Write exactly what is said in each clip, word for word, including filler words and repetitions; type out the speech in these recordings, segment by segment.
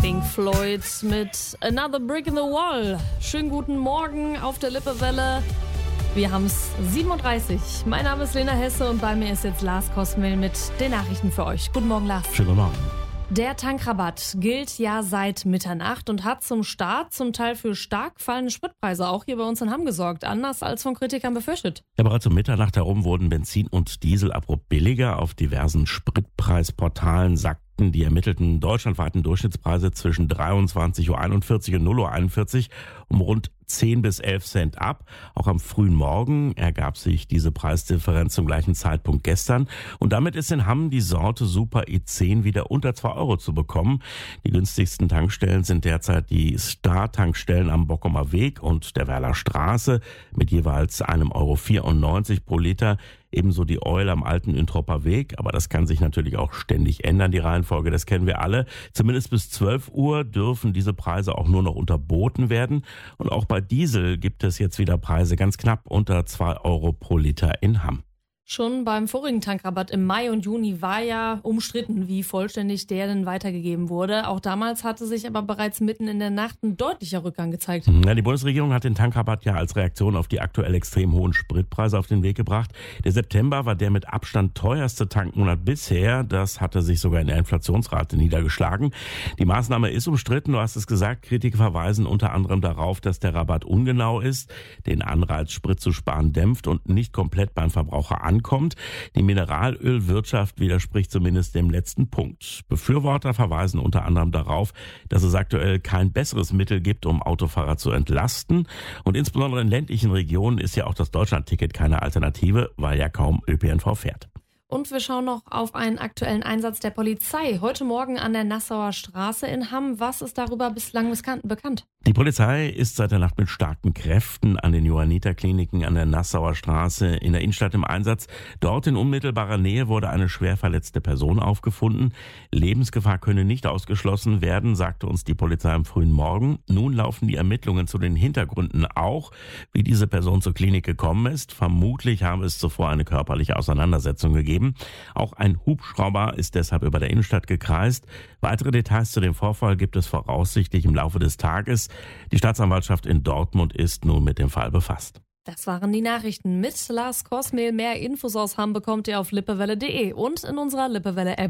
Pink Floyd mit Another Brick in the Wall. Schönen guten Morgen auf der Lippewelle. Wir haben es siebenunddreißig. Mein Name ist Lena Hesse und bei mir ist jetzt Lars Kosmel mit den Nachrichten für euch. Guten Morgen, Lars. Schönen guten Morgen. Der Tankrabatt gilt ja seit Mitternacht und hat zum Start zum Teil für stark fallende Spritpreise auch hier bei uns in Hamm gesorgt, anders als von Kritikern befürchtet. Ja, bereits um Mitternacht herum wurden Benzin und Diesel abrupt billiger. Auf diversen Spritpreisportalen sackten die ermittelten deutschlandweiten Durchschnittspreise zwischen dreiundzwanzig Uhr einundvierzig und null Uhr einundvierzig um rund zehn bis elf Cent ab. Auch am frühen Morgen ergab sich diese Preisdifferenz zum gleichen Zeitpunkt gestern. Und damit ist in Hamm die Sorte Super E zehn wieder unter zwei Euro zu bekommen. Die günstigsten Tankstellen sind derzeit die Star-Tankstellen am Bockumer Weg und der Werler Straße mit jeweils einem Euro vierundneunzig pro Liter. Ebenso die Eule am alten Inntropper Weg. Aber das kann sich natürlich auch ständig ändern, die Reihenfolge. Das kennen wir alle. Zumindest bis zwölf Uhr dürfen diese Preise auch nur noch unterboten werden. Und auch bei Diesel gibt es jetzt wieder Preise ganz knapp unter zwei Euro pro Liter in Hamm. Schon beim vorigen Tankrabatt im Mai und Juni war ja umstritten, wie vollständig der denn weitergegeben wurde. Auch damals hatte sich aber bereits mitten in der Nacht ein deutlicher Rückgang gezeigt. Ja, die Bundesregierung hat den Tankrabatt ja als Reaktion auf die aktuell extrem hohen Spritpreise auf den Weg gebracht. Der September war der mit Abstand teuerste Tankmonat bisher. Das hatte sich sogar in der Inflationsrate niedergeschlagen. Die Maßnahme ist umstritten, du hast es gesagt. Kritiker verweisen unter anderem darauf, dass der Rabatt ungenau ist, den Anreiz, Sprit zu sparen, dämpft und nicht komplett beim Verbraucher ankommt. Kommt. Die Mineralölwirtschaft widerspricht zumindest dem letzten Punkt. Befürworter verweisen unter anderem darauf, dass es aktuell kein besseres Mittel gibt, um Autofahrer zu entlasten. Und insbesondere in ländlichen Regionen ist ja auch das Deutschlandticket keine Alternative, weil ja kaum Ö P N V fährt. Und wir schauen noch auf einen aktuellen Einsatz der Polizei. Heute Morgen an der Nassauer Straße in Hamm. Was ist darüber bislang bekannt? Die Polizei ist seit der Nacht mit starken Kräften an den Johanniter-Kliniken an der Nassauer Straße in der Innenstadt im Einsatz. Dort in unmittelbarer Nähe wurde eine schwer verletzte Person aufgefunden. Lebensgefahr könne nicht ausgeschlossen werden, sagte uns die Polizei am frühen Morgen. Nun laufen die Ermittlungen zu den Hintergründen auch, wie diese Person zur Klinik gekommen ist. Vermutlich habe es zuvor eine körperliche Auseinandersetzung gegeben. Auch ein Hubschrauber ist deshalb über der Innenstadt gekreist. Weitere Details zu dem Vorfall gibt es voraussichtlich im Laufe des Tages. Die Staatsanwaltschaft in Dortmund ist nun mit dem Fall befasst. Das waren die Nachrichten mit Lars Kosmel. Mehr Infos aus Hamm bekommt ihr auf lippewelle punkt de und in unserer Lippewelle-App.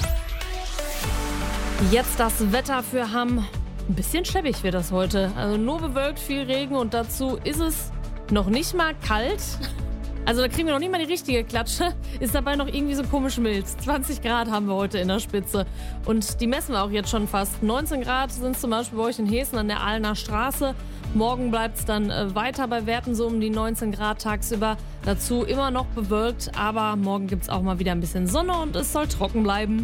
Jetzt das Wetter für Hamm. Ein bisschen schleppig wird das heute. Also nur bewölkt, viel Regen und dazu ist es noch nicht mal kalt. Also da kriegen wir noch nicht mal die richtige Klatsche, ist dabei noch irgendwie so komisch mild. zwanzig Grad haben wir heute in der Spitze und die messen wir auch jetzt schon fast. neunzehn Grad sind es zum Beispiel bei euch in Hessen an der Ahlener Straße. Morgen bleibt es dann weiter bei Werten so um die neunzehn Grad tagsüber. Dazu immer noch bewölkt, aber morgen gibt es auch mal wieder ein bisschen Sonne und es soll trocken bleiben.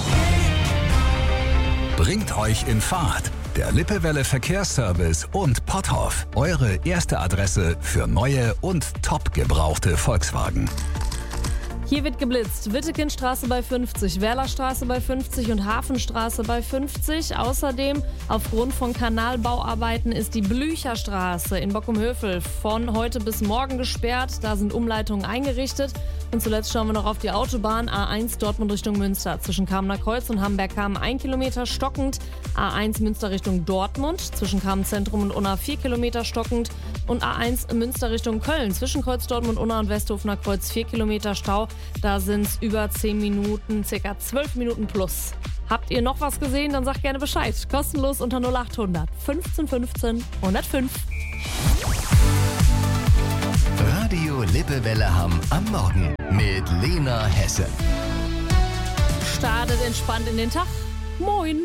Bringt euch in Fahrt. Der Lippewelle Verkehrsservice und Potthoff. Eure erste Adresse für neue und top gebrauchte Volkswagen. Hier wird geblitzt. Wittekindstraße bei fünfzig, Werlerstraße bei fünfzig und Hafenstraße bei fünfzig. Außerdem aufgrund von Kanalbauarbeiten ist die Blücherstraße in Bockumhövel von heute bis morgen gesperrt. Da sind Umleitungen eingerichtet. Und zuletzt schauen wir noch auf die Autobahn A eins Dortmund Richtung Münster. Zwischen Kamener Kreuz und Hamberg-Kamen ein Kilometer stockend. A eins Münster Richtung Dortmund. Zwischen Kamen-Zentrum und Unna vier Kilometer stockend. Und A eins Münster Richtung Köln. Zwischen Kreuz Dortmund, Unna und Westhofener Kreuz vier Kilometer Stau. Da sind es über zehn Minuten, circa zwölf Minuten plus. Habt ihr noch was gesehen? Dann sagt gerne Bescheid. Kostenlos unter null acht hundert fünfzehn fünfzehn hundertfünf. Radio Lippewelle Hamm am Morgen mit Lena Hesse. Startet entspannt in den Tag. Moin!